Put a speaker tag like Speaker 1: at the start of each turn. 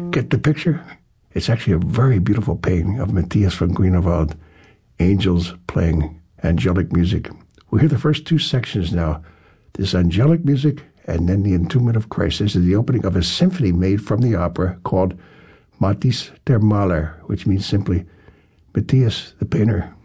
Speaker 1: Get the picture? It's actually a very beautiful painting of Matthias von Grunewald, angels playing angelic music. We'll hear the first two sections now. This angelic music and then the Entombment of Christ. This is the opening of a symphony made from the opera called Matthäus der Maler, which means simply Matthias the painter.